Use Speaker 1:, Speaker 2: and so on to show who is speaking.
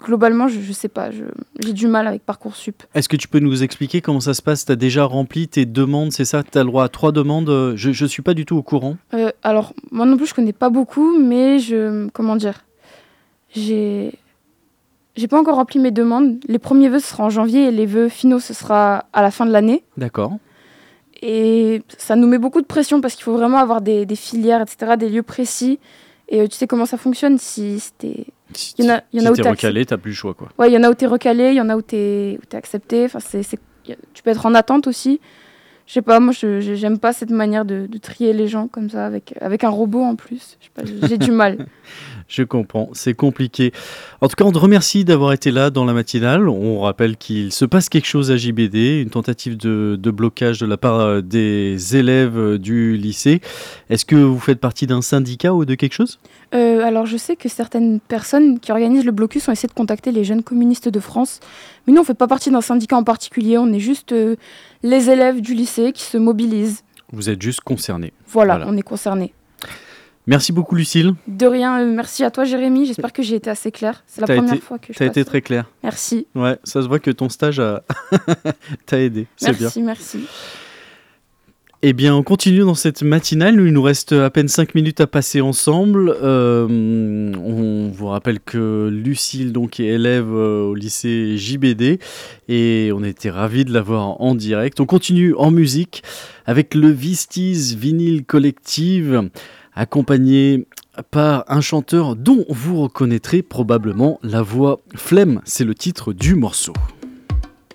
Speaker 1: globalement, je sais pas, j'ai du mal avec Parcoursup.
Speaker 2: Est-ce que tu peux nous expliquer comment ça se passe? Tu as déjà rempli tes demandes, c'est ça? Tu as le droit à 3 demandes? Je suis pas du tout au courant.
Speaker 1: Alors, moi non plus, je connais pas beaucoup, mais comment dire, j'ai pas encore rempli mes demandes. Les premiers vœux, ce sera en janvier et les vœux finaux, ce sera à la fin de l'année.
Speaker 2: D'accord.
Speaker 1: Et ça nous met beaucoup de pression parce qu'il faut vraiment avoir des filières, etc., des lieux précis. Et tu sais comment ça fonctionne il y en a
Speaker 2: Si
Speaker 1: où
Speaker 2: t'es recalé, t'as plus le choix, quoi.
Speaker 1: Ouais, il y en a où t'es recalé, il y en a où t'es accepté. Enfin, tu peux être en attente aussi. Je sais pas, moi, j'aime pas cette manière de trier les gens comme ça, avec un robot en plus. Je sais pas, j'ai du mal.
Speaker 2: Je comprends, c'est compliqué. En tout cas, on te remercie d'avoir été là dans la matinale. On rappelle qu'il se passe quelque chose à JBD, une tentative de blocage de la part des élèves du lycée. Est-ce que vous faites partie d'un syndicat ou de quelque chose ?
Speaker 1: Alors, je sais que certaines personnes qui organisent le blocus ont essayé de contacter les jeunes communistes de France. Mais nous, on ne fait pas partie d'un syndicat en particulier. On est juste les élèves du lycée qui se mobilisent.
Speaker 2: Vous êtes juste concernés.
Speaker 1: Voilà, on est concernés.
Speaker 2: Merci beaucoup, Lucille.
Speaker 1: De rien, merci à toi, Jérémy. J'espère que j'ai été assez claire. C'est la première fois que je passe.
Speaker 2: T'as été très clair.
Speaker 1: Merci.
Speaker 2: Ouais, ça se voit que ton stage t'a aidé. C'est bien.
Speaker 1: Merci.
Speaker 2: Eh bien, on continue dans cette matinale. Il nous reste à peine 5 minutes à passer ensemble. On vous rappelle que Lucille donc, est élève au lycée JBD et on était ravis de la voir en direct. On continue en musique avec le Vistis Vinyl Collective, accompagné par un chanteur dont vous reconnaîtrez probablement la voix. Flemme, c'est le titre du morceau.